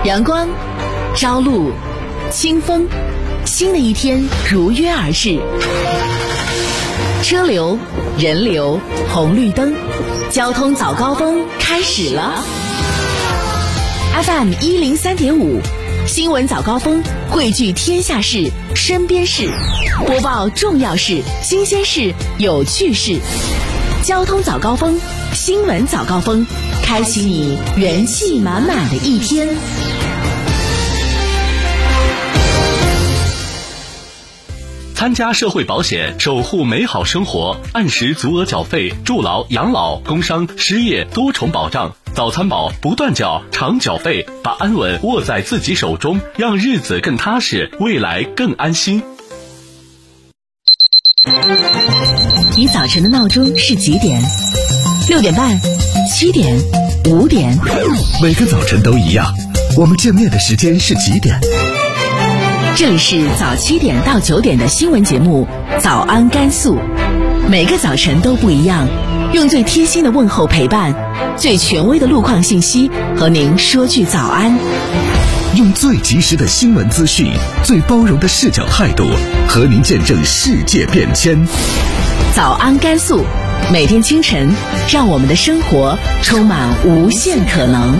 阳光、朝露、清风，新的一天如约而至。车流、人流、红绿灯，交通早高峰开始了。FM 103.5，新闻早高峰，汇聚天下事、身边事，播报重要事、新鲜事、有趣事。交通早高峰，新闻早高峰，开启你元气满满的一天。 参加社会保险，守护美好生活，按时足额缴费，助老、养老、工伤、失业多重保障。早餐保不断缴，常缴费，把安稳握在自己手中，让日子更踏实，未来更安心。 你早晨的闹钟是几点？6点半、7点、5点？ 每个早晨都一样，我们见面的时间是几点？ 这里是早7点到9点的新闻节目《早安甘肃》，每个早晨都不一样，用最贴心的问候陪伴，最权威的路况信息和您说句早安， 用最及时的新闻资讯，最包容的视角态度，和您见证世界变迁。 早安甘肃，每天清晨，让我们的生活充满无限可能。